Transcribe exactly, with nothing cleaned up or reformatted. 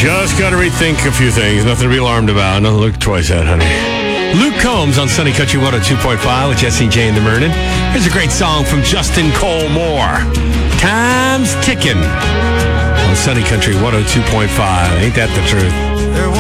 Just got to rethink a few things. Nothing to be alarmed about. Nothing to look twice at, honey. Luke Combs on Sunny Country one oh two point five with Jesse J and the Murnin. Here's a great song from Justin Cole Moore. Time's ticking on Sunny Country one oh two point five. Ain't that the truth?